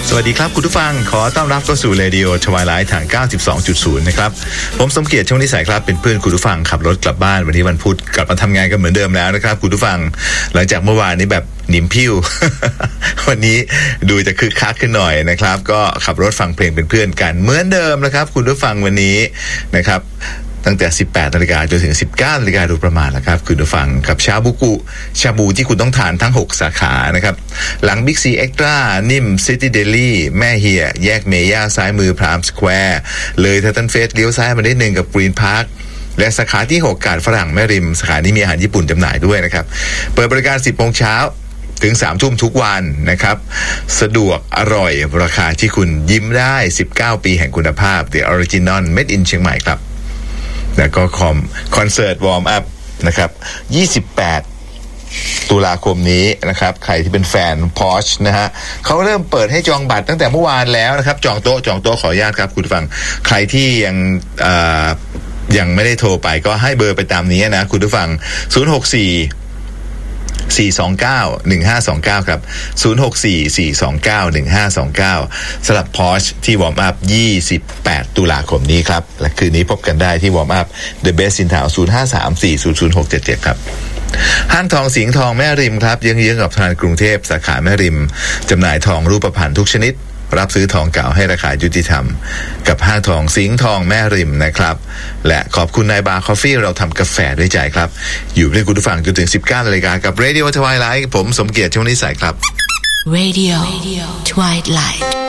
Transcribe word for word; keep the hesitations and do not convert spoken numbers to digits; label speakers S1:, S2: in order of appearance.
S1: สวัสดีครับคุณผู้ฟังขอต้อนรับเข้าสู่เรดิโอทวายไลท์ทาง เก้าสิบสองจุดศูนย์ นะครับผมสมเกียรติช่วงนิสัยครับเป็นเพื่อนคุณผู้ฟังขับรถกลับบ้านวันนี้วันพุธกลับมาทำงานกันเหมือนเดิมแล้วนะครับคุณผู้ฟังหลังจากเมื่อวานนี้แบบหนิมพิ้ว วันนี้ดูจะคึกคักขึ้นหน่อยนะครับก็ขับรถฟังเพลงเป็นเพื่อนกันเหมือนเดิมนะครับคุณผู้ฟังวันนี้นะครับตั้งแต่ สิบแปดนาฬิกา จนถึง สิบเก้านาฬิกาโดยประมาณนะครับคุณผู้ฟังกับชาบูกุชาบูที่คุณต้องทานทั้งหกสาขานะครับหลัง Big C Extra นิ่ม City Deli แม่เฮียแยกเมย่าซ้ายมือพรามสแควร์เลยเทอร์ตันเฟสเลี้ยวซ้ายมาได้หนึ่งกับ Green Park และสาขาที่หกกาดฝรั่งแม่ริมสาขานี้มีอาหารญี่ปุ่นจำหน่ายด้วยนะครับเปิดบริการ สิบโมงเช้าถึง สามทุ่มทุกวันนะครับสะดวกอร่อยราคาที่คุณยิ้มได้สิบเก้าปีแห่งคุณภาพ The Original Made in เชียงใหม่ครับแล้วก็คอมคอนเสิร์ตวอร์มอัพนะครับยี่สิบแปดตุลาคมนี้นะครับใครที่เป็นแฟน Porsche นะฮะเขาเริ่มเปิดให้จองบัตรตั้งแต่เมื่อวานแล้วนะครับจองโต๊ะจองโต๊ะขออนุญาตครับคุณผู้ฟังใครที่ยังเอ่อยังไม่ได้โทรไปก็ให้เบอร์ไปตามนี้นะคุณผู้ฟังศูนย์ หก สี่ สี่ สอง เก้า หนึ่ง ห้า สอง เก้าครับศูนย์ หก สี่ สี่ สอง เก้า หนึ่ง ห้า สอง เก้าสำหรับ Porsche ที่วอร์มอัพยี่สิบแปดตุลาคมนี้ครับและคืนนี้พบกันได้ที่วอร์มอัพ The Best in Town ศูนย์ ห้า สาม สี่ ศูนย์ ศูนย์ หก เจ็ด เจ็ดครับห้างทองสิงห์ทองแม่ริมครับเยื้องๆกับธนาคารกรุงเทพสาขาแม่ริมจำหน่ายทองรูปพรรณทุกชนิดรับซื้อทองเก่าให้ราคายุติธรรมกับห้างทองสิงห์ทองแม่ริมนะครับและขอบคุณนายบาร์คอฟฟี่เราทำกาแฟด้วยใจครับอยู่ด้วยคุณผู้ฟังจนถึง สิบเก้านาฬิกากับ Radio Twilight ผมสมเกียรติช่วงนิสัยครับ
S2: Radio Twilight